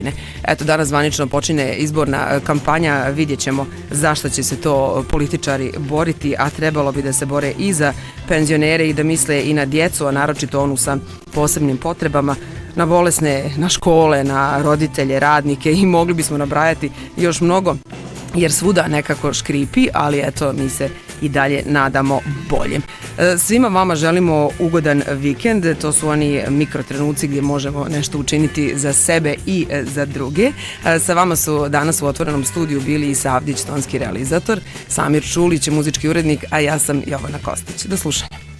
Eto, danas zvanično počinje izborna kampanja, vidjet ćemo zašto će se to političari boriti, a trebalo bi da se bore i za penzionere i da misle i na djecu, a naročito onu sa posebnim potrebama, na bolesne, na škole, na roditelje, radnike i mogli bismo nabrajati još mnogo, jer svuda nekako škripi, ali eto, mi se i dalje nadamo boljem. Svima vama želimo ugodan vikend, to su oni mikrotrenuci gdje možemo nešto učiniti za sebe i za druge. Sa vama su danas u otvorenom studiju bili Isa Avdić, tonski realizator, Samir Čulić, muzički urednik, a ja sam Jovana Kostić. Do slušanja.